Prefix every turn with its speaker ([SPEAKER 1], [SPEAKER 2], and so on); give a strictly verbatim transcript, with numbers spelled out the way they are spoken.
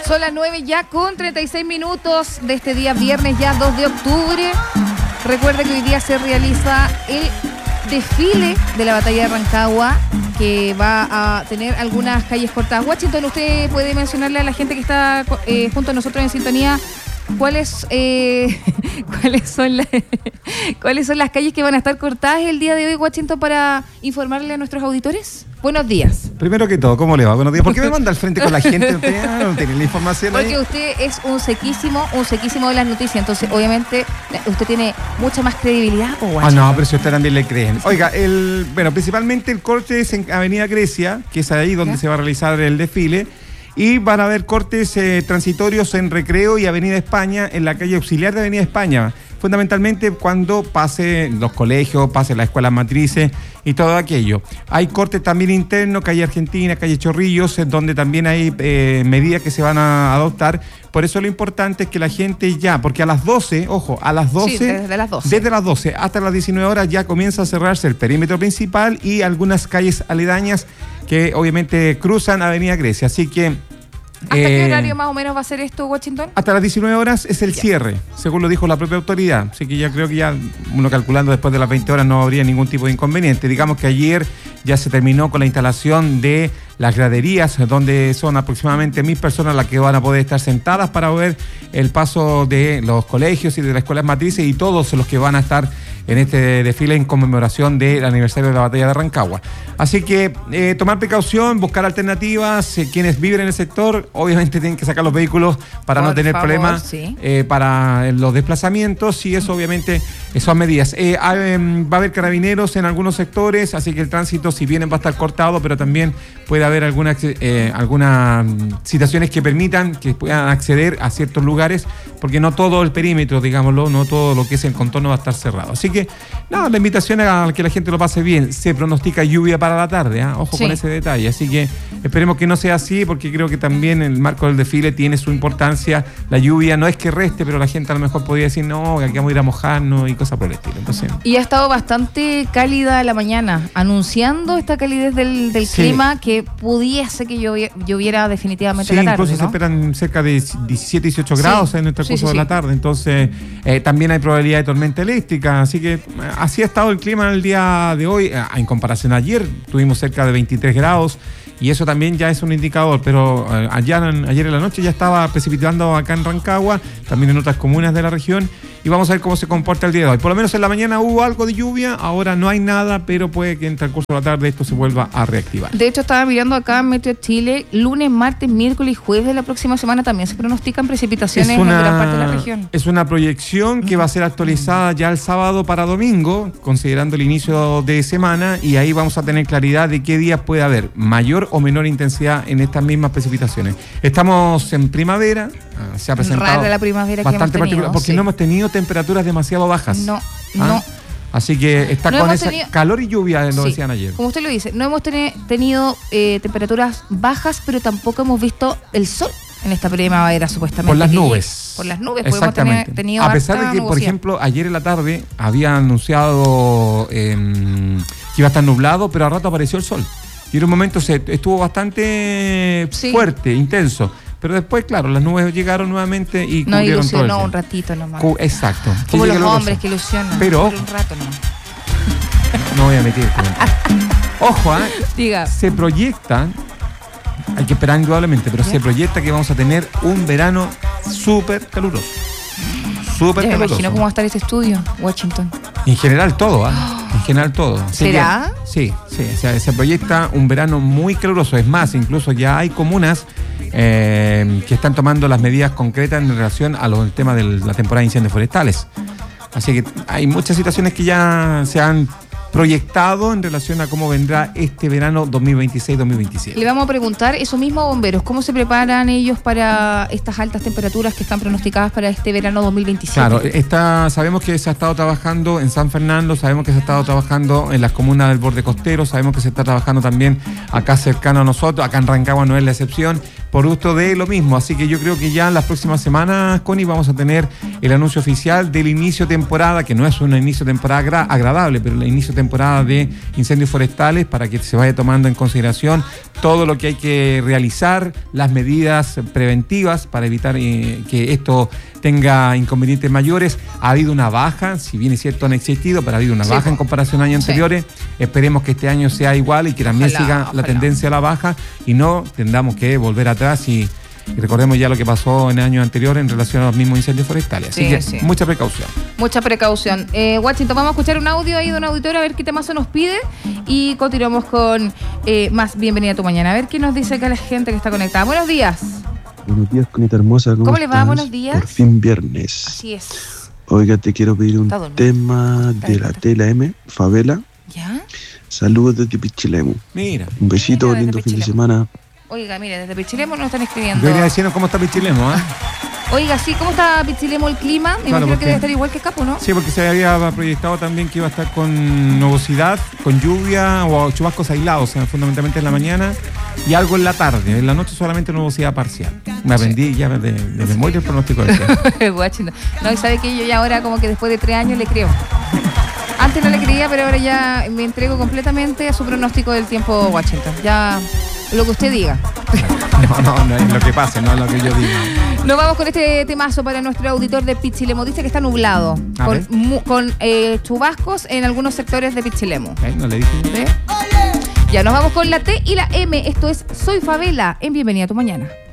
[SPEAKER 1] Son las nueve ya con treinta y seis minutos de este día viernes ya dos de octubre. Recuerde que hoy día se realiza el desfile de la batalla de Rancagua, que va a tener algunas calles cortadas. Washington, usted puede mencionarle a la gente que está eh, junto a nosotros en sintonía cuáles eh, cuáles son las cuáles son las calles que van a estar cortadas el día de hoy, Washington, para informarle a nuestros auditores. Buenos días.
[SPEAKER 2] Primero que todo, ¿cómo le va? Buenos días. ¿Por qué me manda al frente con la gente? Usted ah, no tiene la información ahí.
[SPEAKER 1] Porque usted es un sequísimo, un sequísimo de las noticias. Entonces, obviamente, usted tiene mucha más credibilidad. Oh,
[SPEAKER 2] ah, no, pero si usted también le creen. Oiga, el, bueno, principalmente el corte es en Avenida Grecia, que es ahí donde ¿Ya? se va a realizar el desfile. Y van a haber cortes eh, transitorios en Recreo y Avenida España, en la calle auxiliar de Avenida España. Fundamentalmente cuando pase los colegios, pase las escuelas matrices y todo aquello. Hay cortes también internos, calle Argentina, calle Chorrillos, en donde también hay eh, medidas que se van a adoptar. Por eso lo importante es que la gente ya, porque a las doce, ojo, a las doce,
[SPEAKER 1] sí, desde las doce.
[SPEAKER 2] Desde las doce hasta las diecinueve horas ya comienza a cerrarse el perímetro principal y algunas calles aledañas que obviamente cruzan Avenida Grecia. Así que
[SPEAKER 1] ¿Hasta eh, qué horario más o menos va a ser esto, Washington?
[SPEAKER 2] Hasta las diecinueve horas es el ya. cierre, según lo dijo la propia autoridad. Así que ya creo que ya, uno calculando después de las veinte horas, no habría ningún tipo de inconveniente. Digamos que ayer ya se terminó con la instalación de las graderías, donde son aproximadamente mil personas las que van a poder estar sentadas para ver el paso de los colegios y de las escuelas matrices y todos los que van a estar en este desfile en conmemoración del aniversario de la batalla de Rancagua. Así que eh, tomar precaución, buscar alternativas. Eh, quienes viven en el sector obviamente tienen que sacar los vehículos para Por no tener favor, problemas sí. eh, para los desplazamientos, y eso obviamente son medidas. Eh, hay, va a haber carabineros en algunos sectores, así que el tránsito, si bien va a estar cortado, pero también puede haber algunas eh, algunas situaciones que permitan que puedan acceder a ciertos lugares, porque no todo el perímetro, digámoslo, no todo lo que es el contorno va a estar cerrado. Así que, no, la invitación es a que la gente lo pase bien. Se pronostica lluvia para la tarde, ¿eh? Ojo sí. con ese detalle. Así que esperemos que no sea así, porque creo que también el marco del desfile tiene su importancia. La lluvia no es que reste, pero la gente a lo mejor podría decir, no, que aquí vamos a ir a mojarnos y cosas por el estilo. Entonces,
[SPEAKER 1] y ha estado bastante cálida la mañana, anunciando esta calidez del, del sí. clima, que pudiese que lloviera, lloviera definitivamente
[SPEAKER 2] sí,
[SPEAKER 1] la tarde,
[SPEAKER 2] incluso
[SPEAKER 1] ¿no?
[SPEAKER 2] se esperan cerca de diecisiete, dieciocho grados sí. en el transcurso sí, sí, de la sí. tarde. Entonces, eh, también hay probabilidad de tormenta eléctrica. Así que así ha estado el clima en el día de hoy. En comparación a ayer, tuvimos cerca de veintitrés grados. Y eso también ya es un indicador, pero eh, ayer, ayer en la noche ya estaba precipitando acá en Rancagua, también en otras comunas de la región, y vamos a ver cómo se comporta el día de hoy. Por lo menos en la mañana hubo algo de lluvia, ahora no hay nada, pero puede que en el transcurso de la tarde esto se vuelva a reactivar.
[SPEAKER 1] De hecho, estaba mirando acá en Meteo Chile, lunes, martes, miércoles y jueves de la próxima semana también se pronostican precipitaciones una, en gran parte de la región.
[SPEAKER 2] Es una proyección que va a ser actualizada ya el sábado para domingo, considerando el inicio de semana, y ahí vamos a tener claridad de qué días puede haber mayor o menor intensidad en estas mismas precipitaciones. Estamos en primavera, se ha presentado
[SPEAKER 1] Rara la primavera
[SPEAKER 2] bastante
[SPEAKER 1] que hemos tenido,
[SPEAKER 2] particular, porque
[SPEAKER 1] sí.
[SPEAKER 2] no hemos tenido temperaturas demasiado bajas.
[SPEAKER 1] No,
[SPEAKER 2] ¿Ah?
[SPEAKER 1] no.
[SPEAKER 2] Así que está
[SPEAKER 1] no
[SPEAKER 2] con esa
[SPEAKER 1] tenido...
[SPEAKER 2] calor y lluvia, lo
[SPEAKER 1] sí.
[SPEAKER 2] decían ayer.
[SPEAKER 1] Como usted lo dice, no hemos ten- tenido eh, temperaturas bajas, pero tampoco hemos visto el sol en esta primavera, supuestamente.
[SPEAKER 2] Por las nubes.
[SPEAKER 1] Por las nubes,
[SPEAKER 2] exactamente.
[SPEAKER 1] Hemos tenido
[SPEAKER 2] a pesar de que,
[SPEAKER 1] nubosidad.
[SPEAKER 2] por ejemplo, ayer en la tarde había anunciado eh, que iba a estar nublado, pero a rato apareció el sol. Y en un momento se estuvo bastante sí. fuerte, intenso. Pero después, claro, las nubes llegaron nuevamente y
[SPEAKER 1] no
[SPEAKER 2] cubrieron
[SPEAKER 1] ilusionó
[SPEAKER 2] todo el
[SPEAKER 1] un ratito nomás.
[SPEAKER 2] Cu- Exacto.
[SPEAKER 1] Como
[SPEAKER 2] sí,
[SPEAKER 1] los
[SPEAKER 2] que
[SPEAKER 1] hombres que ilusionan.
[SPEAKER 2] Pero,
[SPEAKER 1] por un rato nomás.
[SPEAKER 2] No voy a meter el comentario. Ojo, ¿eh?
[SPEAKER 1] Diga.
[SPEAKER 2] Se proyecta, hay que esperar indudablemente, pero ¿Ya? se proyecta que vamos a tener un verano súper caluroso. Súper
[SPEAKER 1] Ya me
[SPEAKER 2] caluroso.
[SPEAKER 1] imagino cómo va a estar este estudio, Washington.
[SPEAKER 2] En general todo, ¿eh? En general todo.
[SPEAKER 1] ¿Será?
[SPEAKER 2] Que, sí, sí. O sea, se proyecta un verano muy caluroso. Es más, incluso ya hay comunas eh, que están tomando las medidas concretas en relación a los temas de la temporada de incendios forestales. Así que hay muchas situaciones que ya se han proyectado en relación a cómo vendrá este verano dos mil veintiséis dos mil veintisiete.
[SPEAKER 1] Le vamos a preguntar eso mismo a bomberos, ¿cómo se preparan ellos para estas altas temperaturas que están pronosticadas para este verano dos mil veintisiete?
[SPEAKER 2] Claro, está, sabemos que se ha estado trabajando en San Fernando, sabemos que se ha estado trabajando en las comunas del borde costero, sabemos que se está trabajando también acá cercano a nosotros, acá en Rancagua no es la excepción, por gusto de lo mismo. Así que yo creo que ya en las próximas semanas, Connie, vamos a tener el anuncio oficial del inicio de temporada, que no es un inicio de temporada agra- agradable, pero el inicio de temporada de incendios forestales, para que se vaya tomando en consideración todo lo que hay que realizar, las medidas preventivas para evitar eh, que esto tenga inconvenientes mayores. Ha habido una baja, si bien es cierto han existido, pero ha habido una
[SPEAKER 1] sí,
[SPEAKER 2] baja
[SPEAKER 1] po.
[SPEAKER 2] en comparación a años
[SPEAKER 1] sí.
[SPEAKER 2] anteriores. Esperemos que este año sea igual y que también
[SPEAKER 1] Ojalá,
[SPEAKER 2] siga
[SPEAKER 1] ojalá.
[SPEAKER 2] la tendencia a la baja y no tendamos que volver atrás y, y recordemos ya lo que pasó en años anteriores en relación a los mismos incendios forestales. Así
[SPEAKER 1] Sí,
[SPEAKER 2] que
[SPEAKER 1] sí.
[SPEAKER 2] mucha precaución.
[SPEAKER 1] Mucha precaución. Eh, Washington, vamos a escuchar un audio ahí de un auditor a ver qué temazo nos pide y continuamos con eh, más Bienvenida a tu Mañana. A ver qué nos dice acá la gente que está conectada. Buenos días.
[SPEAKER 3] Buenos días, Conita hermosa. ¿Cómo,
[SPEAKER 1] ¿Cómo le va?
[SPEAKER 3] estás?
[SPEAKER 1] Buenos días.
[SPEAKER 3] Por fin viernes.
[SPEAKER 1] Así es.
[SPEAKER 3] Oiga, te quiero pedir un
[SPEAKER 1] Está dormido.
[SPEAKER 3] tema
[SPEAKER 1] Está
[SPEAKER 3] de la
[SPEAKER 1] bien.
[SPEAKER 3] Tela M, Favela.
[SPEAKER 1] ¿Ya?
[SPEAKER 3] Saludos desde Pichilemu.
[SPEAKER 2] Mira,
[SPEAKER 3] Un besito,
[SPEAKER 1] Mira, desde
[SPEAKER 3] lindo fin de
[SPEAKER 1] Pichilemu.
[SPEAKER 3] semana.
[SPEAKER 1] Oiga, mire, desde Pichilemo nos están escribiendo.
[SPEAKER 2] yo venía diciendo cómo está Pichilemo, ¿eh?
[SPEAKER 1] Oiga, sí, ¿cómo está Pichilemo el clima? Me
[SPEAKER 2] Claro,
[SPEAKER 1] imagino
[SPEAKER 2] porque-
[SPEAKER 1] que debe estar igual que Capo, ¿no?
[SPEAKER 2] Sí, porque se había proyectado también que iba a estar con nubosidad, con lluvia o chubascos aislados, o sea, fundamentalmente en la mañana y algo en la tarde. En la noche solamente nubosidad parcial. Me aprendí ya de, de memoria el pronóstico de este.
[SPEAKER 1] Washington. No, y sabe que yo ya ahora como que después de tres años le creo. Antes no le creía, pero ahora ya me entrego completamente a su pronóstico del tiempo, Washington. Ya lo que usted diga.
[SPEAKER 2] No, no, no es lo que pase, no es lo que yo diga.
[SPEAKER 1] Nos vamos con este temazo para nuestro auditor de Pichilemu. Dice que está nublado,
[SPEAKER 2] A
[SPEAKER 1] con,
[SPEAKER 2] ver.
[SPEAKER 1] mu- con eh, chubascos en algunos sectores de Pichilemu.
[SPEAKER 2] ¿Eh? ¿No le dije?
[SPEAKER 1] ¿Sí? Ya nos vamos con la T y la M. Esto es Soy Favela en Bienvenida a tu Mañana.